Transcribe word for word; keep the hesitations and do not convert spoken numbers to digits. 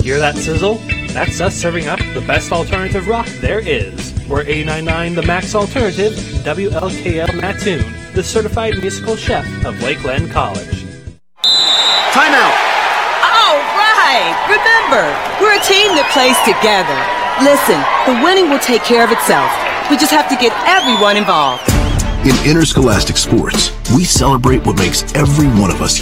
Hear that sizzle? That's us serving up the best alternative rock there is. We're eighty-nine point nine The Max Alternative, W L K L Mattoon, the certified musical chef of Lakeland College. Timeout! All right! Remember, we're a team that plays together. Listen, the winning will take care of itself. We just have to get everyone involved. In interscholastic sports, we celebrate what makes every one of us